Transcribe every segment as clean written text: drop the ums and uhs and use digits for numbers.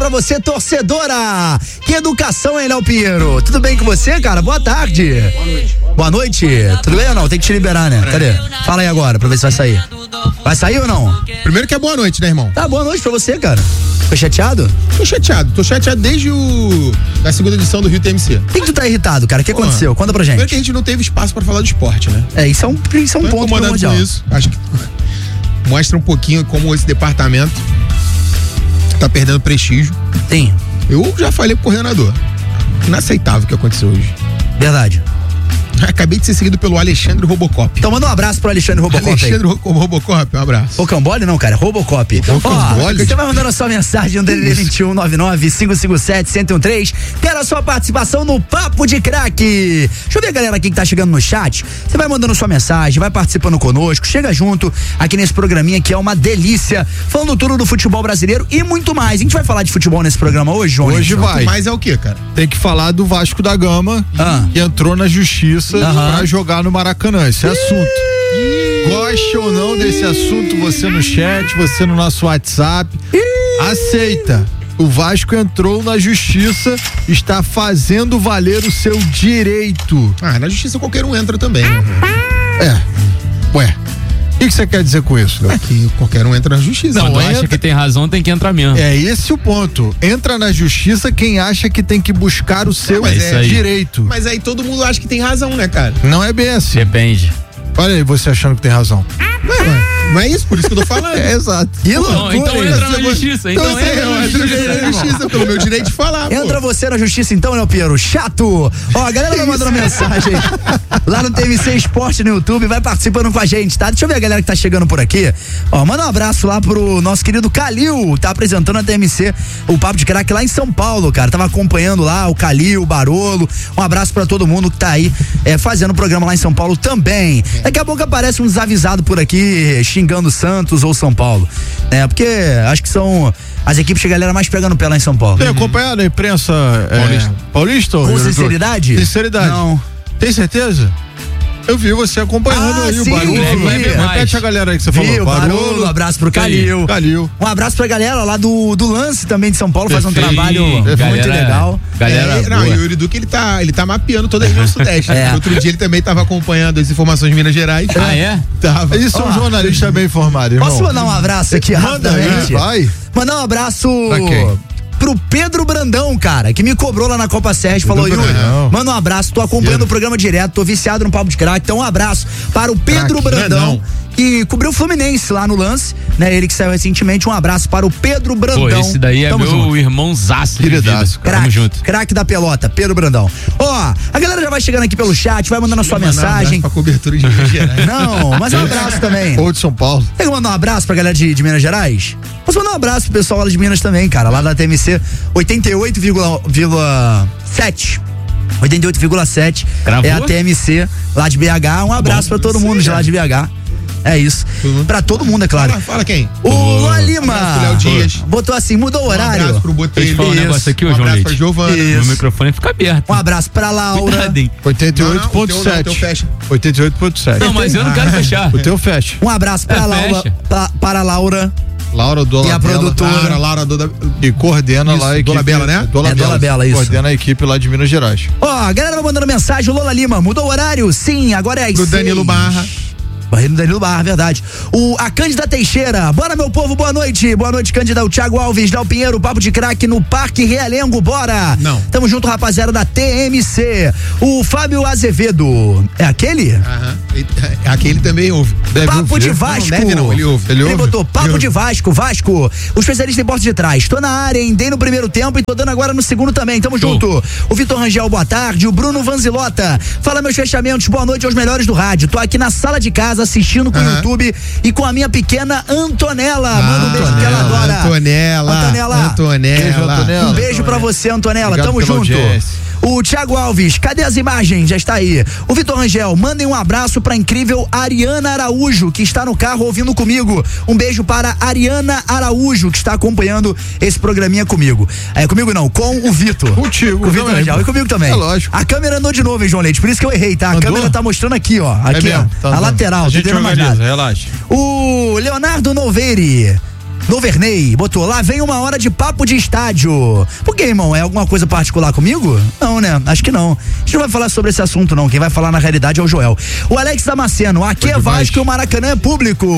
pra você, torcedora. Que educação, hein, Léo Pinheiro? Tudo bem com você, cara? Boa tarde. Boa noite. Tudo bem ou não? Tem que te liberar, né? Cadê? Fala aí agora, pra ver se vai sair. Vai sair ou não? Primeiro que é boa noite, né, irmão? Tá, boa noite pra você, cara. Ficou chateado? Tô chateado desde da segunda edição do Rio TMC. Por que tu tá irritado, cara? O que aconteceu? Conta pra gente. Primeiro que a gente não teve espaço pra falar do esporte, né? Isso é um ponto primordial. Com isso. Acho que mostra um pouquinho como esse departamento tá perdendo prestígio. Sim. Eu já falei pro coordenador. Inaceitável o que aconteceu hoje. Verdade. Acabei de ser seguido pelo Alexandre Robocop. Então manda um abraço pro Alexandre Robocop. Alexandre Robocop, um abraço. Rocambole não, cara, Robocop. Você vai mandando a sua mensagem no DDD 21 99 557 1013. Quero a sua participação no Papo de Craque. Deixa eu ver a galera aqui que tá chegando no chat. Você vai mandando sua mensagem, vai participando conosco, chega junto aqui nesse programinha que é uma delícia, falando tudo do futebol brasileiro e muito mais. A gente vai falar de futebol nesse programa hoje, João? Hoje vai. Mas é o quê, cara? Tem que falar do Vasco da Gama, que entrou na justiça pra jogar no Maracanã. Esse assunto. Goste ou não desse assunto, você no chat, você no nosso WhatsApp, aceita. O Vasco entrou na justiça, está fazendo valer o seu direito. Na justiça qualquer um entra também, né? Ué. O que você quer dizer com isso, Léo? Que qualquer um entra na justiça. Quando acha que tem razão, tem que entrar mesmo. É esse o ponto. Entra na justiça quem acha que tem que buscar o seu direito. Mas aí todo mundo acha que tem razão, né, cara? Não é bem assim. Depende. Olha aí, você achando que tem razão. Não é isso, por isso que eu tô falando. Exato. Então entra na justiça. Então entra na justiça, pelo meu direito de falar. Entra você na justiça então, Léo Pinheiro. Chato. A galera vai mandando mensagem lá no TMC Esporte no YouTube, vai participando com a gente, tá? Deixa eu ver a galera que tá chegando por aqui. Manda um abraço lá pro nosso querido Calil, tá apresentando a TMC, o Papo de Craque lá em São Paulo, cara. Tava acompanhando lá o Calil, o Barolo. Um abraço pra todo mundo que tá aí fazendo o programa lá em São Paulo também. Daqui a pouco aparece um desavisado por aqui xingando Santos ou São Paulo, porque acho que são as equipes que a galera mais pega no pé lá em São Paulo. Tem acompanhado a imprensa paulista? Com sinceridade? Sinceridade. Não. Tem certeza? Eu vi você acompanhando aí sim, o Barolo. Repete a galera aí que você falou. Barolo, um abraço pro Calil. Um abraço pra galera lá do Lance também de São Paulo, faz um trabalho muito legal. E o Yuri Duque, ele tá mapeando toda a região sudeste. Outro dia ele também tava acompanhando as informações de Minas Gerais. Tava. Isso é um jornalista bem informado, irmão. Posso mandar um abraço aqui rapidamente? Vai. Mandar um abraço pro Pedro Brandão, cara, que me cobrou lá na Copa Sérgio, falou: Yuri, manda um abraço, tô acompanhando o programa direto, tô viciado no Papo de Craque, então um abraço para o Pedro Brandão, que cobriu o Fluminense lá no Lance, né, ele que saiu recentemente. Um abraço para o Pedro Brandão. Pô, esse daí é meu irmãozaço, queridaço. Tamo junto. Craque da pelota, Pedro Brandão. A galera já vai chegando aqui pelo chat, vai mandando a sua mensagem. Pra cobertura de Minas Gerais. Não, mas um abraço também. Ou de São Paulo. Tem que mandar um abraço pra galera de Minas Gerais? Posso mandar um abraço pro pessoal lá de Minas também, cara, lá da TMC 88,7. 88,7 é a TMC lá de BH. Um abraço pra todo mundo de lá de BH. É isso. Pra todo mundo, é claro. Fala quem? O Luan Lima. Léo Dias. Botou assim, mudou o horário. Um abraço pro Botelho. Deixa eu falar um negócio aqui, João Leite. Um abraço pra Giovana. Meu microfone fica aberto. Um abraço pra Laura. 88,7. 88,7. Não, mas eu não quero fechar. O teu fecha. Um abraço pra Laura. Para a Laura. Laura e a produtora. Laura e coordena lá a equipe. Dona Bela, né? Dona Bela, isso. Coordena a equipe lá de Minas Gerais. A galera vai mandando mensagem. O Lola Lima, mudou o horário? Sim, agora é pro Danilo Barra. Danilo Barra, verdade. A Cândida Teixeira, bora meu povo, boa noite. Boa noite, Cândida. O Thiago Alves, Léo Pinheiro, Papo de Craque no Parque Realengo, bora. Não. Tamo junto, rapaziada da TMC. O Fábio Azevedo, é aquele? Aquele também ouve. Papo de Vasco. Não, deve não, ele ouve. Ele botou Papo de Vasco, o especialista em porta de trás. Tô na área, hein? Dei no primeiro tempo e tô dando agora no segundo também. Tamo junto. O Vitor Rangel, boa tarde. O Bruno Vanzilota, fala meus fechamentos, boa noite aos melhores do rádio. Tô aqui na sala de casa assistindo com o YouTube e com a minha pequena Antonella. Manda um beijo que ela adora. Antonella. Um beijo pra você, Antonella. Obrigado. Tamo junto. Audiência. O Thiago Alves, cadê as imagens? Já está aí. O Vitor Rangel, mandem um abraço pra incrível Ariana Araújo, que está no carro ouvindo comigo. Um beijo para Ariana Araújo, que está acompanhando esse programinha comigo. Comigo não, com o Vitor. Contigo. Com o Vitor Rangel. E comigo também. É lógico. A câmera andou de novo, hein, João Leite? Por isso que eu errei, tá? A câmera tá mostrando aqui, ó. Aqui, mesmo, ó. A lateral. A gente organiza, relaxa. O Leonardo Noveiri. Noverney botou lá, vem 1 hora de papo de estádio. Por quê, irmão? É alguma coisa particular comigo? Não, né? Acho que não. A gente não vai falar sobre esse assunto, não. Quem vai falar na realidade é o Joel. O Alex Damasceno, aqui é Vasco e o Maracanã é público.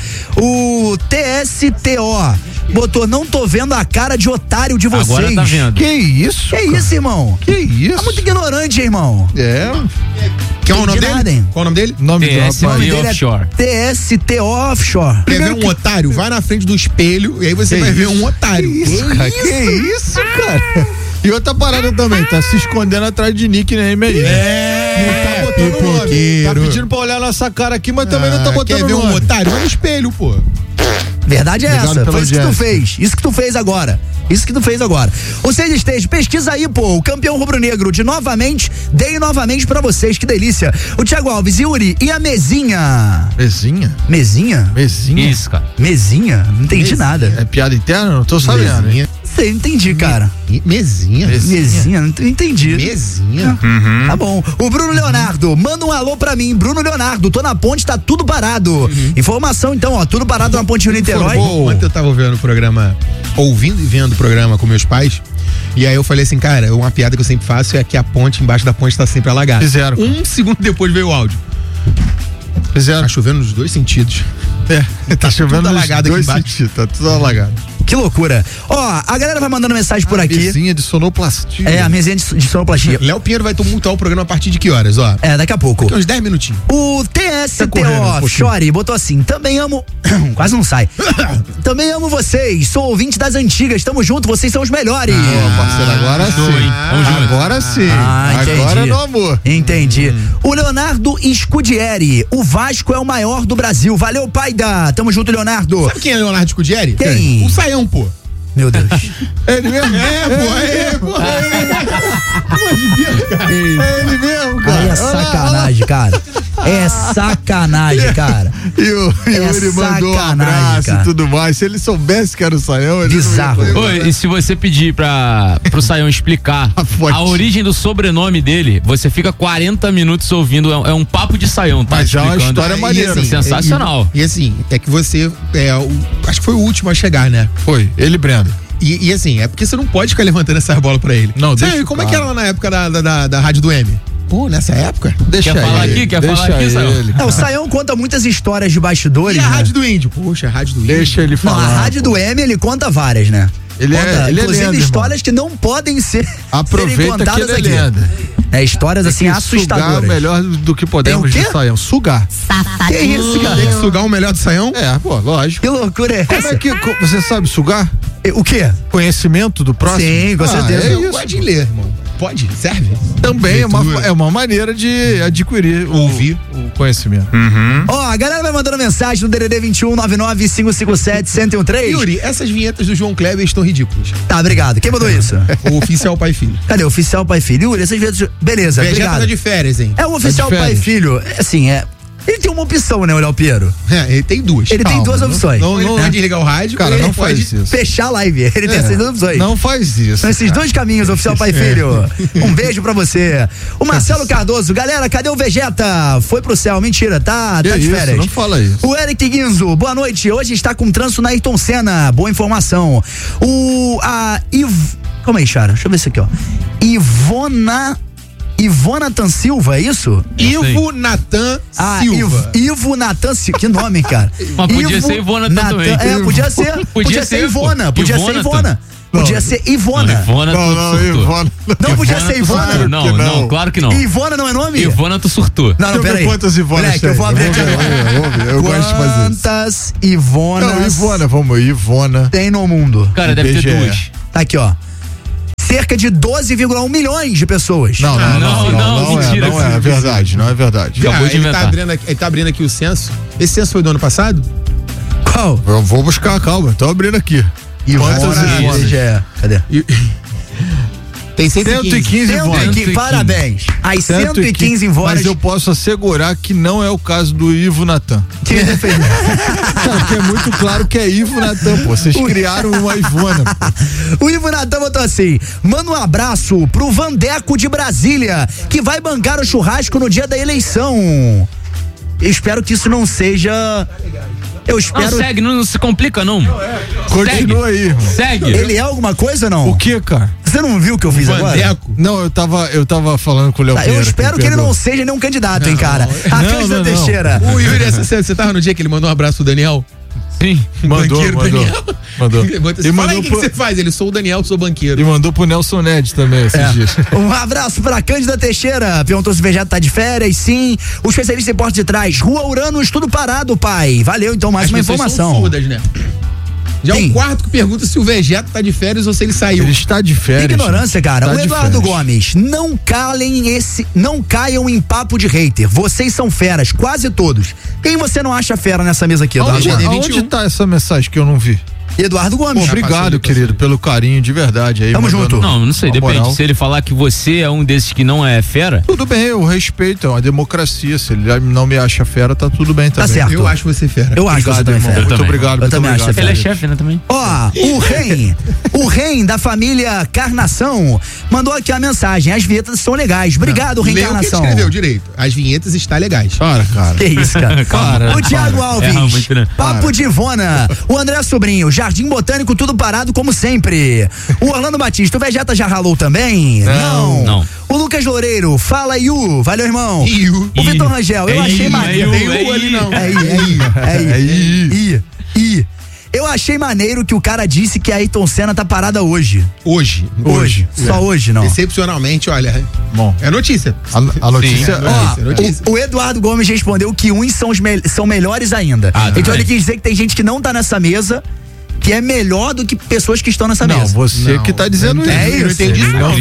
O TSTO botou, não tô vendo a cara de otário de vocês. Agora tá vendo. Que isso? Que isso, irmão? Que isso? Tá muito ignorante, irmão. É. Que é o nome dele? Qual o nome dele? Nome do rapaz. Offshore. TSTO Offshore. Quer ver um otário? Vai na frente do espelho e aí você vai ver um otário. Que isso, cara? E outra parada também, tá se escondendo atrás de nickname aí. Não tá botando o nome. Tá pedindo pra olhar nossa cara aqui, mas também não tá botando o nome. Quer ver um otário? Vai no espelho, pô. Verdade é Obrigado essa, foi isso que tu audiência. fez. Isso que tu fez agora. Isso que tu fez agora. O Seis Esteja, pesquisa aí, pô. O campeão rubro-negro de novamente, dei novamente pra vocês, que delícia. O Thiago Alves, Yuri e a mesinha. Mesinha? Mesinha? Mesinha? Isso, cara. Mesinha? Não entendi nada. É piada interna? Não tô sabendo. Mesinha. Sei, não entendi, cara. Mesinha. Mesinha, não entendi. Mesinha. Tá bom. O Bruno Leonardo, manda um alô pra mim. Bruno Leonardo, tô na ponte, tá tudo parado. Informação então, ó, tudo parado na ponte Rio-Niterói. Ontem eu tava vendo o programa, ouvindo e vendo o programa com meus pais. E aí eu falei assim, cara, uma piada que eu sempre faço é que a ponte, embaixo da ponte, tá sempre alagada. Fizeram. 1 segundo depois veio o áudio. Fizeram. Tá chovendo nos dois sentidos. Tá chovendo tudo nos alagado dois aqui embaixo. sentidos, tá tudo alagado. Que loucura. Ó, a galera vai mandando mensagem por aqui. Mesinha de sonoplastia. É, a mesinha de sonoplastia. Léo Pinheiro vai tumultuar o programa a partir de que horas, ó? É, daqui a pouco. Daqui uns 10 minutinhos. O TSTO correndo um pouquinho. Chore botou assim, também amo. Quase não sai. Também amo vocês. Sou ouvinte das antigas. Tamo junto, vocês são os melhores. Ó, parceiro, agora sim. Vamos junto. Agora sim. Entendi. Agora no amor. Entendi. O Leonardo Scudieri. O Vasco é o maior do Brasil. Valeu, Paida. Tamo junto, Leonardo. Sabe quem é Leonardo Scudieri? Quem? O Saião, pô. Meu Deus. Ele mesmo? É ele mesmo, cara. Aí é sacanagem, cara. É sacanagem, cara. E o Yuri mandou um sacanagem, abraço cara. e tudo mais. Se ele soubesse que era o Saião, ele Bizarro. não ia poder- Oi, e se você pedir pro Saião explicar fonte. a origem do sobrenome dele, você fica 40 minutos ouvindo. É um papo de Saião, tá? Mas é uma explicando. história maneira. assim, sensacional. E assim, é que você acho que foi o último a chegar, né? Foi, ele e Brenda. E assim, é porque você não pode ficar levantando essa bola pra ele. Não, Sabe, deixa como é claro. que era lá na época da Rádio do M? Pô, nessa época? Deixa Quer falar ele, aqui? Quer deixa falar aqui, Saião? ele. O Saião conta muitas histórias de bastidores, E a né? Rádio do Índio? Poxa, a Rádio do Índio. Deixa ele Não, falar. a Rádio do M, ele conta várias, né? Ele é- Conta, ele é inclusive lenda, histórias que não podem serem Aproveita que contadas ele é aqui. lenda. É, histórias assim Sugar assustadoras. melhor do que podemos Tem o de quê? Saião. Sugar. Que isso, cara? Tem que sugar o melhor do Saião? É, pô, lógico. Que loucura é Como essa? é que você sabe sugar? O quê? Conhecimento do próximo? Sim, com certeza. É Não isso. pode ler, irmão. Pode? Serve? Também é Leitura. uma maneira de adquirir Ouvir. o conhecimento. Ó, a galera vai mandando mensagem no DDD 2199-557-1013. Yuri, essas vinhetas do João Kleber estão ridículas. Tá, obrigado. Quem mandou isso? O oficial pai e filho. Cadê? O oficial pai e filho. Yuri, essas vezes. Beleza, Vegeta obrigado. tá de férias, hein? É o oficial Tá de pai e férias. filho. Assim, ele tem uma opção, né, o Léo Piero? Ele tem duas. Ele tem Calma, duas opções. Ele pode desligar o rádio, Cara, ele não pode faz isso. Fechar a live. Ele tem essas duas opções. Não faz isso. São esses dois caminhos, oficial pai e filho. Um beijo pra você. O Marcelo Cardoso, galera, cadê o Vegeta? Foi pro céu, mentira, tá Que de isso, férias. não fala isso. O Eric Guinzo, boa noite. Hoje está com trânsito na Ayrton Senna. Boa informação. Calma aí, Chara. Deixa eu ver isso aqui, ó. Ivonatan Silva, é isso? Ivo Natan Silva. Ivo Natan Silva. Que nome, cara? Mas podia ser Ivona também. É, podia ser. Podia ser Ivona. Podia ser Ivona. Podia ser Ivona. Ivona, tu surtou. Ivona. Não podia ser Ivona? Não, claro que não. Ivona não é nome? Ivona, tu surtou. Não, Deixa eu ver peraí. quantas Ivonas Moleque, tem. eu vou abrir aqui Vamos ver, agora. vamos ver, eu gosto de fazer isso. Quantas Ivonas Não, Ivona, vamos, Ivona. tem no mundo? Cara, deve ter IBGE. duas. Tá aqui, ó. Cerca de 12,1 milhões de pessoas. Não, mentira, não é verdade, não é verdade. Acabou de ele inventar. ele tá abrindo aqui o censo. Esse censo foi do ano passado? Qual? Eu vou buscar, calma, tô abrindo aqui. Quantas Ivonas? IBGE. Cadê? Tem 115. 115 Ivonas. 115, parabéns. As 115 Ivonas. Mas eu posso assegurar que não é o caso do Ivo Natan. que defende. Cara, porque é muito claro que é Ivo Natan, pô. Vocês criaram uma Ivona. Pô. O Ivo Natan botou assim: manda um abraço pro Vandeco de Brasília, que vai bancar o churrasco no dia da eleição. Eu espero que isso não seja Eu espero. Não, segue, não se complica, não. Continua aí, irmão. Segue. Ele é alguma coisa ou não? O que, cara? Você não viu o que eu fiz agora? Não, eu tava falando com o Léo Pinheiro. Eu espero que ele não seja nenhum candidato, hein, cara. A Cândida Teixeira. O Yuri, você tava no dia que ele mandou um abraço pro Daniel? Sim. Mandou. E fala aí o que você faz. Ele, sou o Daniel, sou banqueiro. E mandou pro Nelson Ned também esses dias. Um abraço pra Cândida Teixeira. Perguntou se o Vegeta tá de férias. Sim. O especialista em porta de trás. Rua Uranus, tudo parado, pai. Valeu, então, mais uma informação. São surdas, né? Já o quarto que pergunta se o Vegeta tá de férias ou se ele saiu. Ele está de férias. Ignorância, cara. O Eduardo Gomes, não caiam em papo de hater. Vocês são feras, quase todos. Quem você não acha fera nessa mesa aqui, Eduardo? Onde tá essa mensagem que eu não vi? Eduardo Gomes. Obrigado, querido, pelo carinho, de verdade. Aí, tamo junto. Não sei, depende. Se ele falar que você é um desses que não é fera... Tudo bem, eu respeito, é uma democracia. Se ele não me acha fera, tá tudo bem também. Tá certo. Eu acho você fera. Eu acho você também fera. Muito obrigado. Eu também acho. Ele é chefe, né, também? Ó, o Ren da família Carnação mandou aqui a mensagem. As vinhetas são legais. Obrigado, Reencarnação. Ele escreveu direito. As vinhetas estão legais. Cara. Que isso, cara. O Thiago Alves. Papo de Ivona. O André Sobrinho. Jardim Botânico, tudo parado como sempre. O Orlando Batista. O Vegeta já ralou também? Não. O Lucas Loureiro. Fala, Iu. Valeu, irmão. O Vitor Rangel. Eu achei maneiro. Eu achei maneiro que o cara disse que a Ayrton Senna tá parada hoje. Hoje. Só hoje, não. Excepcionalmente, olha. Bom. É notícia. A notícia. O Eduardo Gomes respondeu que uns são melhores ainda. Então ele quis dizer que tem gente que não tá nessa mesa que é melhor do que pessoas que estão nessa mesa. Não, você que tá dizendo isso. É isso. Não entendi.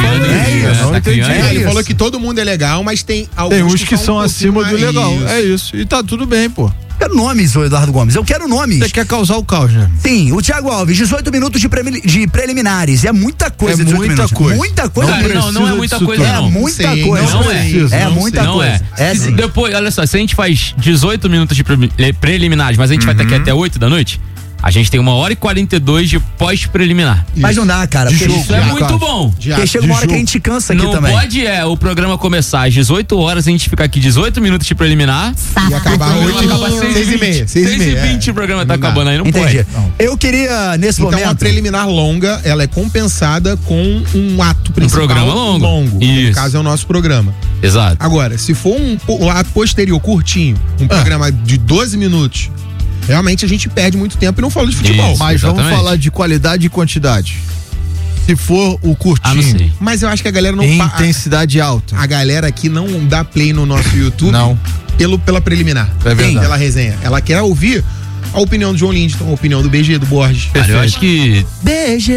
Não entendi. Ele falou que todo mundo é legal, mas tem alguns tem uns que são acima do legal. É isso. E tá tudo bem, pô. Quero nomes, ô Eduardo Gomes. Eu quero nomes. Você quer causar o caos, né? Sim, o Thiago Alves, 18 minutos de preliminares. É muita coisa, é muita coisa. Muita coisa. Não é muita coisa, não. É muita coisa. É muita coisa. É sim. Depois, olha só, se a gente faz 18 minutos de preliminares, mas a gente vai estar aqui até 8 da noite, a gente tem 1h42 de pós-preliminar. Mas não dá, cara. Isso é muito bom. Porque chega uma hora que a gente cansa aqui também. Não pode o programa começar às 18 horas, a gente ficar aqui 18 minutos de preliminar e acabar 6h30. 6h20 o programa tá acabando aí, não Entendi. pode. Eu queria, nesse momento... Então, a preliminar longa, ela é compensada com um ato principal. Um programa longo. Isso. No caso, é o nosso programa. Exato. Agora, se for um ato posterior, curtinho, um programa de 12 minutos, realmente a gente perde muito tempo e não fala de futebol. Isso, mas exatamente. Vamos falar de qualidade e quantidade. Se for o curtinho. Não sei. Mas eu acho que a galera não... Intensidade alta. A galera aqui não dá play no nosso YouTube. Não. Pela preliminar. É verdade. Pela resenha. Ela quer ouvir a opinião do João Lindston, a opinião do BG, do Borges. Cara, eu acho que BG,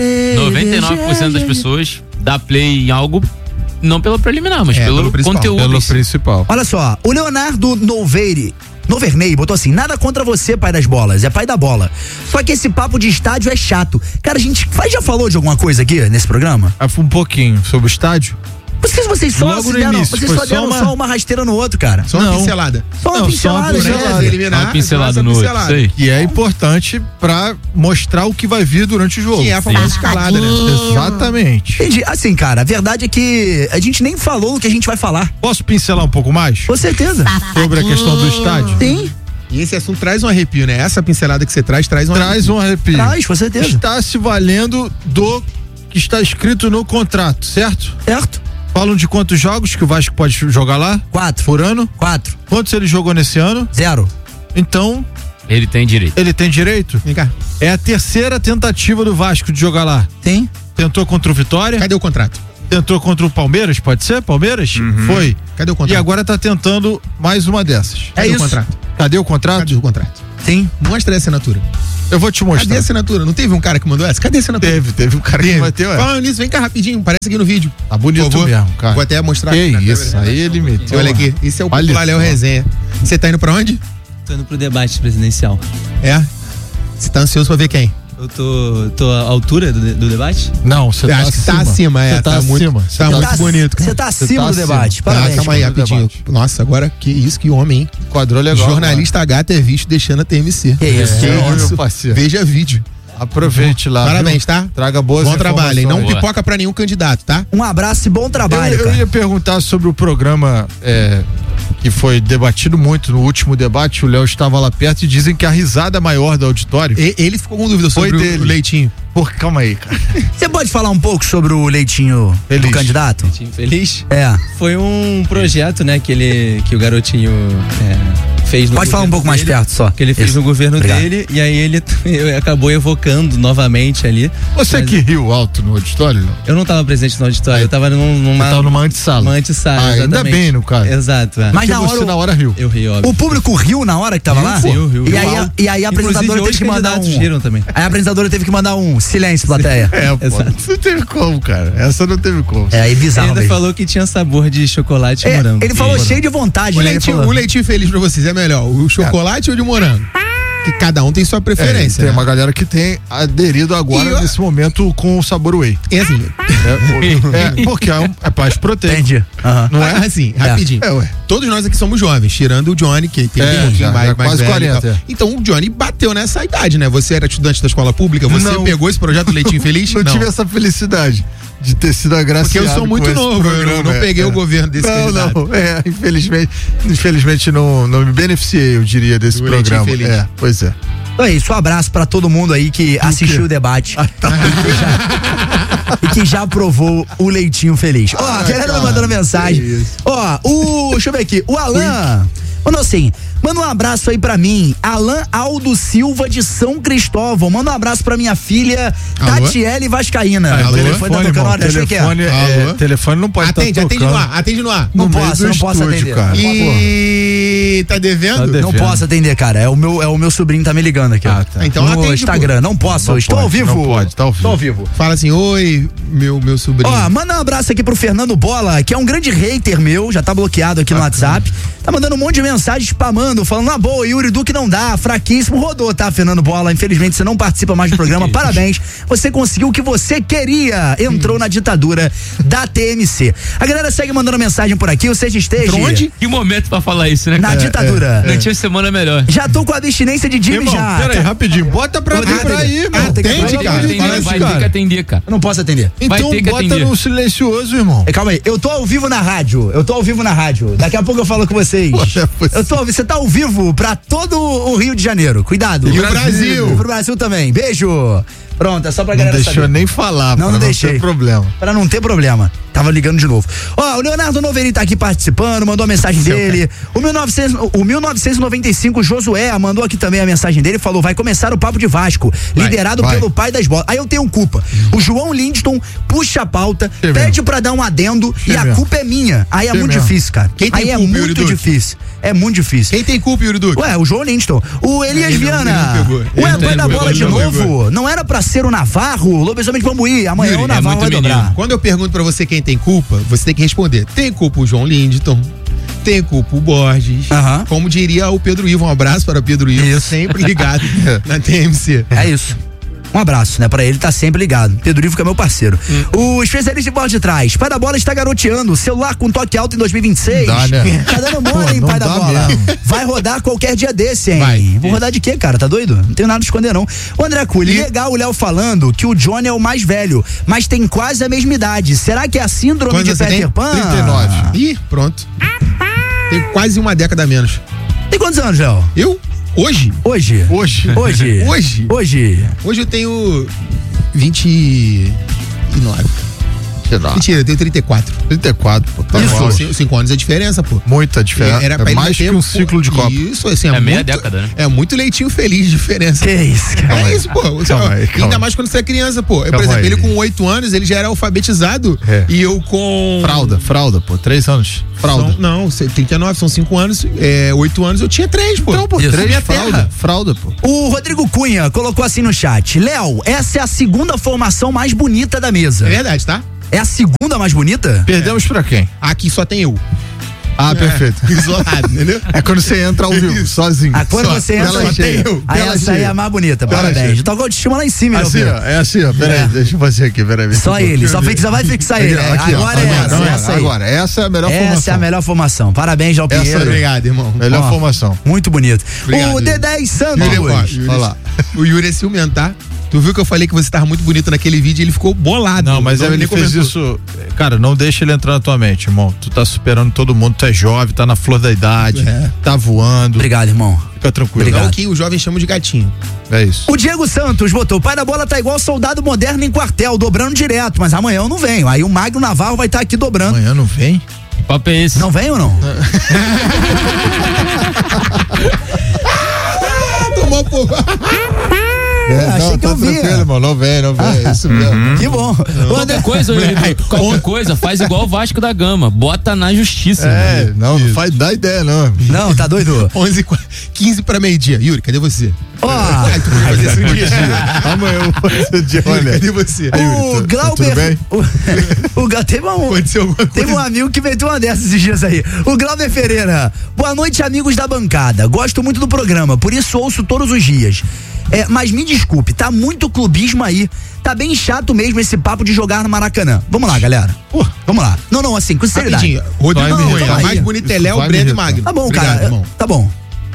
99% das pessoas dá play em algo não pelo preliminar, mas pelo conteúdo. Pelo principal. Olha só, o Leonardo Noverney botou assim: nada contra você, pai das bolas, é pai da bola. Só que esse papo de estádio é chato. Cara, a gente já falou de alguma coisa aqui nesse programa? Um pouquinho sobre o estádio. Vocês só deram só uma rasteira no outro, cara. Só uma pincelada. Só uma pincelada. Uma pincelada no outro. Sei. E é importante pra mostrar o que vai vir durante o jogo. Que é a famosa escalada, né? Exatamente. Entendi. Assim, cara, a verdade é que a gente nem falou o que a gente vai falar. Posso pincelar um pouco mais? Com certeza. Sobre a questão do estádio? Sim. E esse assunto traz um arrepio, né? Essa pincelada que você traz um arrepio. Traz, com certeza. Está se valendo do que está escrito no contrato, certo? Certo. Falam de quantos jogos que o Vasco pode jogar lá? 4. Por ano? 4. Quantos ele jogou nesse ano? 0. Então... Ele tem direito. Ele tem direito? Vem cá. É a terceira tentativa do Vasco de jogar lá. Sim. Tentou contra o Vitória. Cadê o contrato? Tentou contra o Palmeiras, pode ser? Palmeiras? Foi. Cadê o contrato? E agora tá tentando mais uma dessas. Cadê o contrato? Cadê o contrato? Cadê o contrato? Sim. Mostra a assinatura. Eu vou te mostrar. Cadê a assinatura? Não teve um cara que mandou essa? Cadê a assinatura? Teve um cara que bateu essa. Falando nisso, vem cá rapidinho, aparece aqui no vídeo. Tá bonito mesmo, cara. Vou até mostrar que aqui. Isso, aí ele meteu. Olha aqui, esse é o popular Léo Resenha. Você tá indo pra onde? Tô indo pro debate presidencial. É? Você tá ansioso pra ver quem? Eu tô à altura do debate? Não, você tá acima. Acho que tá acima, Você tá acima. Tá muito bonito. Você tá acima do debate. Parabéns. Calma aí, rapidinho. Nossa, agora que isso, que homem, hein? Quadrou legal. Jornalista gata é visto deixando a TMC. Que isso? Meu parceiro. Veja vídeo. Aproveite lá. Parabéns, tá? Traga boas Bom trabalho, hein? Não Boa. pipoca pra nenhum candidato, tá? Um abraço e bom trabalho, eu ia perguntar sobre o programa que foi debatido muito no último debate, o Léo estava lá perto e dizem que a risada maior do auditório. Ele ficou com dúvida sobre o Leitinho. Pô, calma aí, cara. Você pode falar um pouco sobre o Leitinho do candidato? Leitinho Feliz? É. Foi um projeto, né, que o garotinho fez no Pode falar um pouco mais perto só. Que ele fez no governo dele, e aí ele acabou evocando novamente ali. Você que riu alto no auditório, Léo? Eu não estava presente no auditório, eu estava numa antessala. Uma antessala, ainda exatamente. bem, no caso. Exato. Mas você na hora riu. Eu ri, óbvio. O público riu na hora que tava lá? Sim, eu ri. E aí a apresentadora teve que mandar riram também. Aí a apresentadora teve que mandar um silêncio, plateia. Exato. Não teve como, cara. Essa não teve como. É bizarro. Ele ainda falou que tinha sabor de chocolate e morango. Ele falou cheio de vontade, né? O Leitinho Feliz pra vocês é melhor, o chocolate ou de morango? Que cada um tem sua preferência. Tem uma galera que tem aderido agora nesse momento com o sabor whey. É assim. Porque é mais proteico. Entendi. Não é? Assim, rapidinho. Todos nós aqui somos jovens, tirando o Johnny, que tem um pouquinho mais quase velho 40. Então o Johnny bateu nessa idade, né? Você era estudante da escola pública, você pegou esse projeto do Leitinho Feliz? Não tive essa felicidade de ter sido agraciado. Porque eu sou muito novo, eu não peguei o governo desse candidato. Infelizmente não me beneficiei, eu diria, desse programa. Pois é. Então é isso, um abraço pra todo mundo aí que assistiu o debate e que já aprovou o Leitinho Feliz. A galera tá mandando mensagem. Deixa eu ver aqui, o Alan mandou assim: manda um abraço aí pra mim, Alan Aldo Silva de São Cristóvão. Manda um abraço pra minha filha Tatiele Vascaína. O telefone tá tocando, olha, telefone não pode estar tocando. Atende no ar. Não posso atender. Cara. E tá devendo? Não posso atender, cara. É o meu sobrinho tá me ligando aqui. Tá. Então no atende, Instagram. Não posso, estou ao vivo. Não pode, tá ao vivo. Estou ao vivo. Fala assim: oi, meu sobrinho. Manda um abraço aqui pro Fernando Bola, que é um grande hater meu, já tá bloqueado aqui no WhatsApp. Tá mandando um monte de mensagem spamando, falando, na boa, Yuri Duque não dá, fraquíssimo, rodou, tá, Fernando Bola? Infelizmente você não participa mais do programa, parabéns, você conseguiu o que você queria, entrou na ditadura da TMC. A galera segue mandando mensagem por aqui, o Seja Esteja. Onde? Que momento pra falar isso, né, cara? Na ditadura. Não tinha semana melhor. Já tô com a abstinência de Jimmy já. Pera aí, rapidinho, bota pra aí, irmão. Atende, cara. Vai ter que atender, cara. Eu não posso atender. Então bota no silencioso, irmão. Calma aí, eu tô ao vivo na rádio, daqui a pouco eu falo com vocês. Você tá ao vivo pra todo o Rio de Janeiro. Cuidado. E o Brasil. E pro Brasil também. Beijo. Pronto, é só pra galera saber. Não deixou nem falar, não deixei. Ter problema. Pra não ter problema. Tava ligando de novo. O Leonardo Noveni tá aqui participando, mandou a mensagem dele. O 1995 Josué mandou aqui também a mensagem dele, falou: vai começar o Papo de Vasco, liderado pelo pai das bolas. Aí eu tenho culpa. O João Lindston puxa a pauta, pede pra dar um adendo e a culpa é minha. Aí é muito difícil, cara. Aí é muito difícil. É muito difícil. Quem tem culpa, Yuri Duque? O João Lindston. O Elias Viana. Pai da bola de novo. Não era pra ser o Navarro? Lobisomem de Bambuí. Amanhã o Navarro vai dobrar. Quando eu pergunto pra você quem tem culpa, você tem que responder. Tem culpa o João Lindston, tem culpa o Borges. Como diria o Pedro Ivo, um abraço para o Pedro Ivo, sempre ligado na TMC. É isso. Um abraço, né? Pra ele tá sempre ligado. Pedro Ivo que é meu parceiro. O especialista de bola de trás. Pai da bola está garoteando. Celular com toque alto em 2026. Dá, né? Tá dando mole, hein, pai da bola? Mesmo. Vai rodar qualquer dia desse, hein? Vou rodar de quê, cara? Tá doido? Não tenho nada a esconder, não. O André Culi, legal o Léo falando que o Johnny é o mais velho, mas tem quase a mesma idade. Será que é a síndrome de Peter Pan? 39. Ih, pronto. Tem quase uma década a menos. Tem quantos anos, Léo? Eu? Hoje eu tenho 29. Mentira, eu tenho 34. 34, pô. Tá isso, 5 anos é diferença, pô. Muita diferença. Era é mais que um ciclo de Copa. Isso, assim, é meia década, né? É muito Leitinho Feliz de diferença. Que isso, cara? É isso, pô. Ainda mais quando você é criança, pô. Por exemplo, ele com 8 anos, ele já era alfabetizado. E eu com... Fralda, pô. 3 anos. Fralda. Não, 39, são 5 anos. 8 anos, eu tinha 3, pô. Então, pô, 3 fralda, pô. O Rodrigo Cunha colocou assim no chat: Léo, essa é a segunda formação mais bonita da mesa. É verdade, tá? É a segunda mais bonita? Perdemos pra quem? Aqui só tem eu. Perfeito. Isolado, entendeu? É quando você entra ao vivo, sozinho. Quando você entra, aí essa aí é a mais bonita. Parabéns. Toca a autoestima lá em cima, assim, ó. É assim, ó. Peraí, deixa eu fazer aqui, peraí. Só ele, só vai fixar ele. Agora, essa é a melhor formação. Essa é a melhor formação. Parabéns, João Pinheiro. Obrigado, irmão. Melhor formação. Muito bonito. Obrigado, o D10 Santos. Olha lá. O Yuri é ciumento, tá? Tu viu que eu falei que você tava muito bonito naquele vídeo e ele ficou bolado. Não, mas ele fez isso. Cara, não deixa ele entrar na tua mente, irmão. Tu tá superando todo mundo, tu é jovem, tá na flor da idade, tá voando. Obrigado, irmão. Fica tranquilo. É o que os jovens chamam de gatinho. É isso. O Diego Santos botou: o pai da bola tá igual soldado moderno em quartel, dobrando direto, mas amanhã eu não venho. Aí o Magno Navarro vai estar aqui dobrando. Amanhã não vem? Que papo é esse? Não vem ou não? Tomou pouco. Achei que eu via. Irmão, não vem, é isso mesmo. Que bom. Qualquer coisa, faz igual o Vasco da Gama, bota na justiça. Não faz, dá ideia, não. Não, tá doido? 15 pra meio-dia. Yuri, cadê você? Tu vai fazer esse dia. Amanhã eu vou fazer o dia. Olha, cadê você? O Glauber. Teve um amigo que meteu uma dessas esses dias aí. O Glauber Ferreira. Boa noite, amigos da bancada. Gosto muito do programa, por isso ouço todos os dias. Mas me desculpe, tá muito clubismo aí. Tá bem chato mesmo esse papo de jogar no Maracanã. Vamos lá, galera. Vamos lá. Não, assim, com sinceridade. Rodrigo Cunha, a mais bonita é Léo, Breno e Magno. Tá bom, cara. Irmão. Tá bom.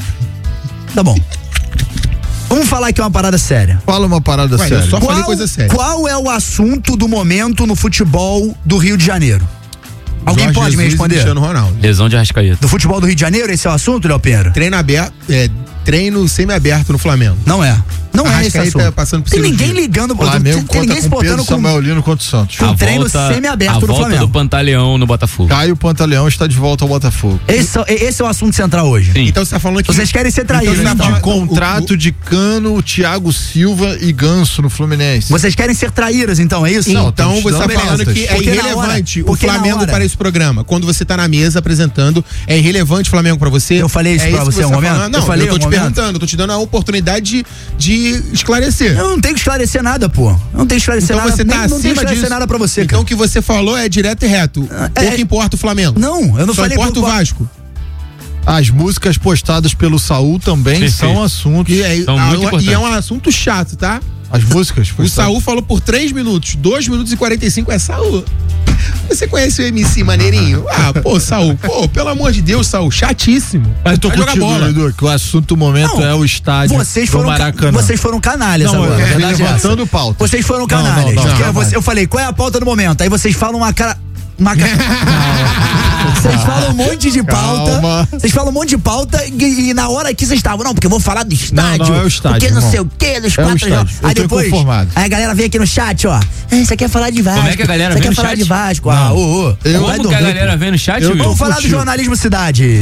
Vamos falar aqui uma parada séria. Fala uma parada séria. Eu só falei coisa séria. Qual é o assunto do momento no futebol do Rio de Janeiro? Alguém Jorge pode Jesus me responder? Cristiano Ronaldo. Lesão de Arrascaeta. Do futebol do Rio de Janeiro, esse é o assunto, Léo Pinheiro? Treino aberto, treino semi-aberto no Flamengo. Não é esse assunto. Passando por tem ninguém ligando, Flamengo tem ninguém se botando Pedro Samuelino contra o Santos. Com treino semi-aberto no Flamengo. A volta do Pantaleão no Botafogo. Caio Pantaleão está de volta ao Botafogo. Esse é o assunto central hoje. Sim. Então você tá falando que vocês querem ser traídos. De contrato de Cano, Thiago Silva e Ganso no Fluminense. Vocês querem ser traíras, então, é isso? Não, então você tá falando que é irrelevante o Flamengo para esse programa. Quando você tá na mesa apresentando, é irrelevante o Flamengo pra você? Eu falei isso pra você um momento? Não, eu tô te perguntando, tô te dando a oportunidade de esclarecer. Eu não tenho que esclarecer nada, pô. Não tenho que esclarecer nada. Você tá não tenho que esclarecer nada pra você, então o que você falou é direto e reto. Pouco importa o Flamengo. Não, eu não falei. Só importa o Vasco. As músicas postadas pelo Saul também são assuntos. E é um assunto chato, tá? As músicas? O Saul falou por 3 minutos. 2 minutos e 45 é Saul. Você conhece o MC Maneirinho? Saul. Pelo amor de Deus, Saul. Chatíssimo. Mas tô contigo, Edu, que o assunto do momento é o estádio do Maracanã. Vocês foram canalhas agora. Levantando pauta. Vocês foram canalhas. Eu falei, qual é a pauta do momento? Aí vocês falam vocês falam um monte de pauta. Vocês falam um monte de pauta e na hora que vocês estavam, porque eu vou falar do estádio. Não é o estádio. Porque não sei o quê, dos 4 jogos. Aí depois, aí a galera vem aqui no chat, ó. Você quer falar de Vasco? Como é que a galera vem no chat? Você quer falar de Vasco? Como que a galera vem no chat? Vamos falar do jornalismo cidade.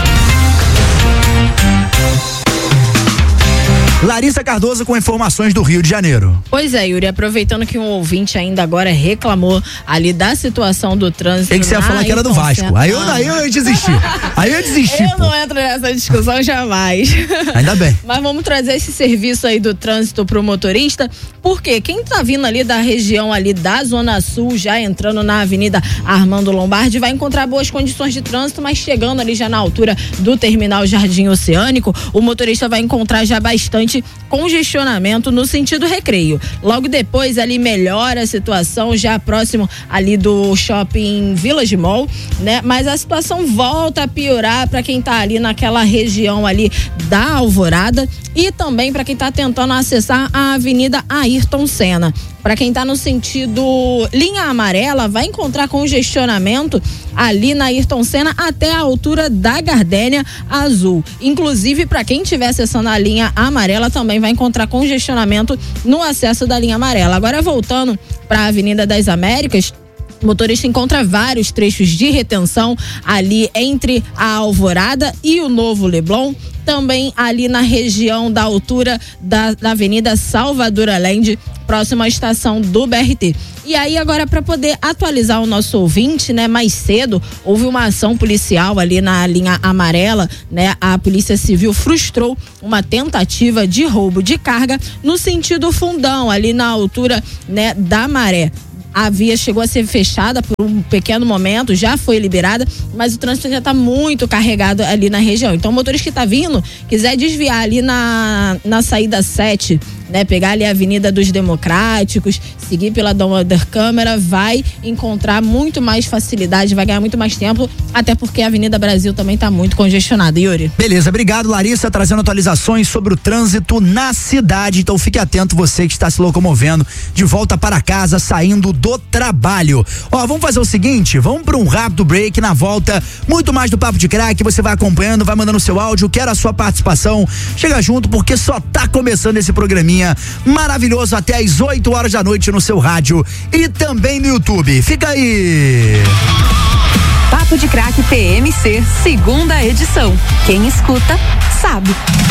Larissa Cardoso com informações do Rio de Janeiro. Pois é, Yuri, aproveitando que um ouvinte ainda agora reclamou ali da situação do trânsito. Tem que você ia falar que era do Vasco. Aí eu desisti. Eu não entro nessa discussão jamais. Ainda bem. Mas vamos trazer esse serviço aí do trânsito pro motorista, porque quem tá vindo ali da região ali da Zona Sul, já entrando na Avenida Armando Lombardi, vai encontrar boas condições de trânsito, mas chegando ali já na altura do terminal Jardim Oceânico, o motorista vai encontrar já bastante congestionamento no sentido Recreio. Logo depois ali melhora a situação, já próximo ali do shopping Village Mall, né? Mas a situação volta a piorar para quem tá ali naquela região ali da Alvorada e também para quem tá tentando acessar a Avenida Ayrton Senna. Para quem tá no sentido linha amarela, vai encontrar congestionamento ali na Ayrton Senna até a altura da Gardênia Azul. Inclusive, para quem estiver acessando a linha amarela, também vai encontrar congestionamento no acesso da linha amarela. Agora, voltando para a Avenida das Américas, o motorista encontra vários trechos de retenção ali entre a Alvorada e o Novo Leblon, também ali na região da altura da Avenida Salvador Allende, próximo à estação do BRT. E aí agora, para poder atualizar o nosso ouvinte, né, mais cedo houve uma ação policial ali na linha amarela, né? A Polícia Civil frustrou uma tentativa de roubo de carga no sentido Fundão, ali na altura, né, da Maré. A via chegou a ser fechada por um pequeno momento, já foi liberada, mas o trânsito já está muito carregado ali na região. Então, o motorista que está vindo, quiser desviar ali na saída 7, né, pegar ali a Avenida dos Democráticos, seguir pela Dom Helder Câmara, vai encontrar muito mais facilidade, vai ganhar muito mais tempo, até porque a Avenida Brasil também tá muito congestionada. Yuri. Beleza, obrigado, Larissa, trazendo atualizações sobre o trânsito na cidade. Então fique atento, você que está se locomovendo de volta para casa, saindo do trabalho. Ó, vamos fazer o seguinte, vamos para um rápido break. Na volta, muito mais do Papo de Crack, você vai acompanhando, vai mandando seu áudio, quero a sua participação, chega junto porque só tá começando esse programinha maravilhoso até às 8 horas da noite no seu rádio e também no YouTube. Fica aí! Papo de Crack TMC, segunda edição. Quem escuta, sabe.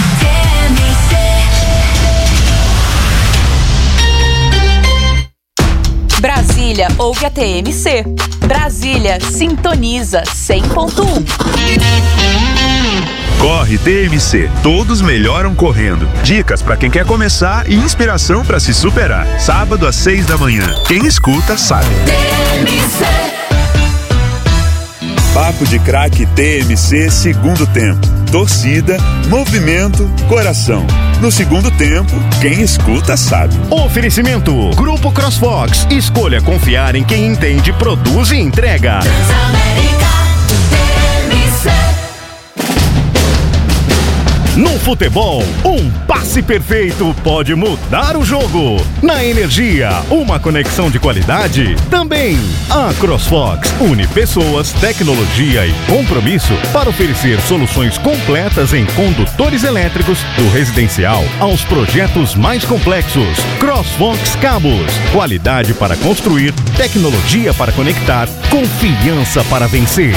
Brasília ouve a TMC. Brasília sintoniza 100.1. Corre TMC, todos melhoram correndo. Dicas para quem quer começar e inspiração para se superar. Sábado às 6 da manhã. Quem escuta sabe. TMC. Papo de Crack TMC, segundo tempo. Torcida, movimento, coração. No segundo tempo, quem escuta sabe. Oferecimento: Grupo CrossFox. Escolha confiar em quem entende, produz e entrega. Transamérica, TMC. No futebol, um passe perfeito pode mudar o jogo. Na energia, uma conexão de qualidade também. A CrossFox une pessoas, tecnologia e compromisso para oferecer soluções completas em condutores elétricos, do residencial aos projetos mais complexos. CrossFox Cabos, qualidade para construir, tecnologia para conectar, confiança para vencer.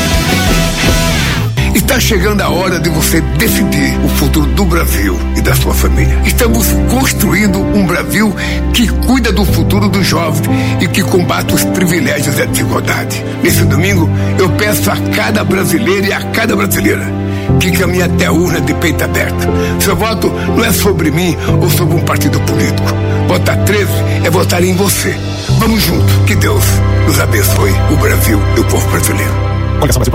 Está chegando a hora de você decidir o futuro do Brasil e da sua família. Estamos construindo um Brasil que cuida do futuro dos jovens e que combate os privilégios e a desigualdade. Nesse domingo, eu peço a cada brasileiro e a cada brasileira que caminhe até a urna de peito aberto. Seu voto não é sobre mim ou sobre um partido político. Votar 13 é votar em você. Vamos juntos. Que Deus nos abençoe, o Brasil e o povo brasileiro.